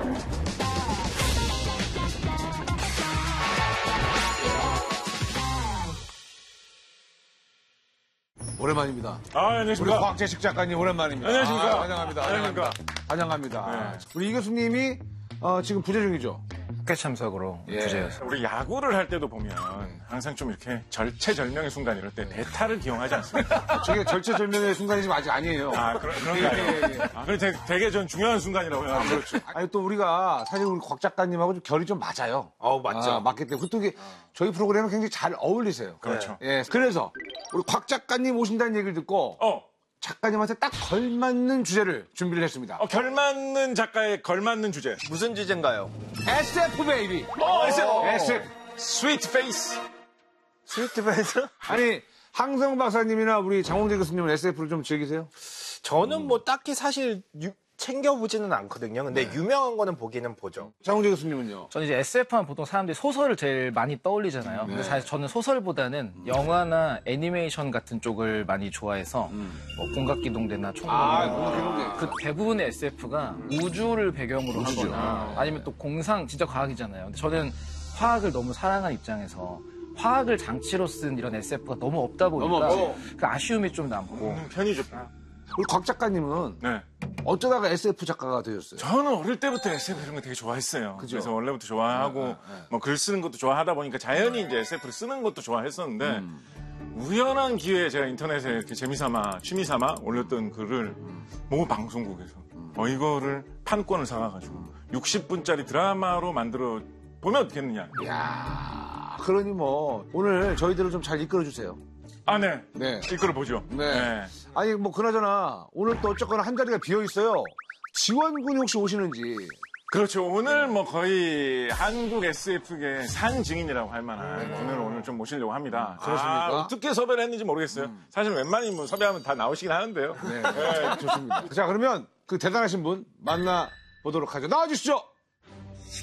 오랜만입니다. 안녕하십니까. 우리 곽재식 작가님 오랜만입니다. 안녕하십니까. 환영합니다. 안녕하십니까. 환영합니다. 네. 우리 이 교수님이 지금 부재 중이죠? 학회 참석으로 부재였어요. 우리 야구를 할 때도 보면 항상 좀 이렇게 절체절명의 순간 이럴 때 대타를 기용하지 않습니까? 저게 절체절명의 순간이 지금 아직 아니에요. 그런가요? 그래 되게 전 중요한 순간이라고 생각합니다. 그렇죠. 아니, 또 우리가 사실 우리 곽 작가님하고 좀 결이 좀 맞아요. 맞죠. 맞기 때문에. 또 이게 저희 프로그램은 굉장히 잘 어울리세요. 그렇죠. 예. 그래서 우리 곽 작가님 오신다는 얘기를 듣고 작가님한테 딱 걸맞는 주제를 준비를 했습니다. 결맞는 작가의 걸맞는 주제. 무슨 주제인가요? SF 베이비. SF. 스위트 페이스. 스위트 베이스? 아니, 항성 박사님이나 우리 장홍재 교수님은 SF를 좀 즐기세요? 저는 뭐 딱히 사실 챙겨보지는 않거든요. 근데 유명한 거는 보기는 보죠. 장홍재 교수님은요? 저는 이제 SF 하면 보통 사람들이 소설을 제일 많이 떠올리잖아요. 근데 사실 저는 소설보다는 영화나 애니메이션 같은 쪽을 많이 좋아해서 뭐 공각기동대나 총공대 그 대부분의 SF가 우주를 배경으로 하거나 아니면 또 공상, 진짜 과학이잖아요. 근데 저는 화학을 너무 사랑하는 입장에서 화학을 장치로 쓴 이런 SF가 너무 없다 보니까 그 아쉬움이 좀 남고 편이죠. 우리 곽 작가님은 네. 어쩌다가 SF 작가가 되셨어요? 저는 어릴 때부터 SF 이런 거 되게 좋아했어요. 그죠? 그래서 원래부터 좋아하고 뭐 글 쓰는 것도 좋아하다 보니까 자연히 이제 SF를 쓰는 것도 좋아했었는데 우연한 기회에 제가 인터넷에 이렇게 재미삼아 취미삼아 올렸던 글을 모 방송국에서 이거를 판권을 사가지고 60분짜리 드라마로 만들어 보면 어떻겠느냐. 이야, 그러니 뭐 오늘 저희들을 좀 잘 이끌어 주세요. 네. 네. 이끌어 보죠. 네. 아니 뭐 그나저나 오늘 또 어쨌거나 한 자리가 비어 있어요. 지원군이 혹시 오시는지. 그렇죠. 오늘 뭐 거의 한국 SF계 산증인이라고 할 만한 분을 오늘 좀 모시려고 합니다. 그렇습니까? 어떻게 섭외를 했는지 모르겠어요. 사실 웬만히 뭐 섭외하면 다 나오시긴 하는데요. 네. 좋습니다. 자, 그러면 그 대단하신 분 만나 보도록 하죠. 나와주시죠.